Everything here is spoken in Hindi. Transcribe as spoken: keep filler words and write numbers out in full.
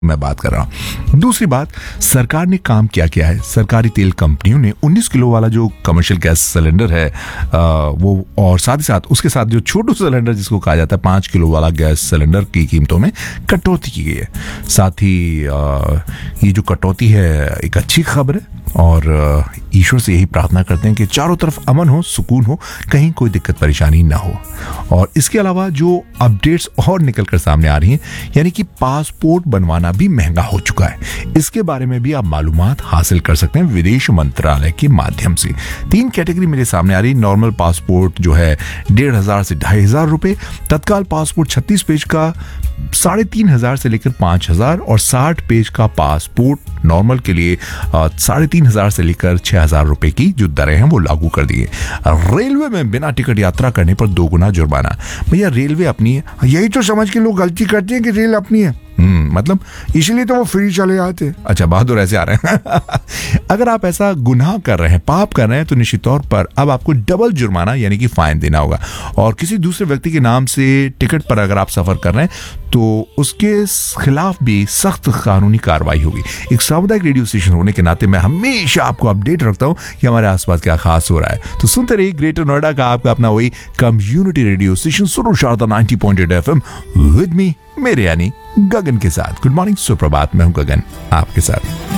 मैं बात कर रहा हूँ। दूसरी बात, सरकार ने काम क्या किया है। सरकारी तेल कंपनियों ने उन्नीस किलो वाला जो कमर्शियल गैस सिलेंडर है आ, वो, और साथ ही साथ उसके साथ जो छोटू सिलेंडर जिसको कहा जाता है पाँच किलो वाला गैस सिलेंडर की कीमतों में कटौती की गई है। साथ ही आ, ये जो कटौती है एक अच्छी खबर है और ईश्वर से यही प्रार्थना करते हैं कि चारों तरफ अमन हो, सुकून हो, कहीं कोई दिक्कत परेशानी ना हो। और इसके अलावा जो अपडेट्स और निकल कर सामने आ रही हैं, यानी कि पासपोर्ट बनवाना भी महंगा हो चुका है। इसके बारे में भी आप मालूमात हासिल कर सकते हैं विदेश मंत्रालय के माध्यम से। तीन कैटेगरी मेरे सामने आ रही। नॉर्मल पासपोर्ट जो है डेढ़ हजार से ढाई हजार रुपए, तत्काल पासपोर्ट छत्तीस पेज का साढ़े तीन हजार से लेकर पांच हजार और साठ पेज का पासपोर्ट नॉर्मल के लिए साढ़े तीन हजार से लेकर छह हजार रुपए की जो दरें हैं वो लागू कर दी है। रेलवे में बिना टिकट यात्रा करने पर दो गुना जुर्माना। भैया रेलवे अपनी है, यही तो समझ के लोग गलती करते हैं कि रेल अपनी है। हम्म मतलब इसीलिए तो वो फ्री चले जाते हैं। अच्छा, बहादुर ऐसे आ रहे हैं। अगर आप ऐसा गुनाह कर रहे हैं, पाप कर रहे हैं, तो निश्चित तौर पर अब आपको डबल जुर्माना यानी कि फाइन देना होगा। और किसी दूसरे व्यक्ति के नाम से टिकट पर अगर आप सफर कर रहे हैं तो उसके खिलाफ भी सख्त कानूनी कार्रवाई होगी। एक सामुदायिक रेडियो स्टेशन होने के नाते मैं हमेशा आपको अपडेट रखता हूं कि हमारे आसपास क्या खास हो रहा है। तो सुनते रहिए ग्रेटर नोएडा का आपका अपना वही कम्युनिटी रेडियो स्टेशन सुनो Sharda ninety point eight FM with me, मेरे यानी गगन के साथ। गुड मॉर्निंग, सुप्रभात। मैं हूं गगन आपके साथ।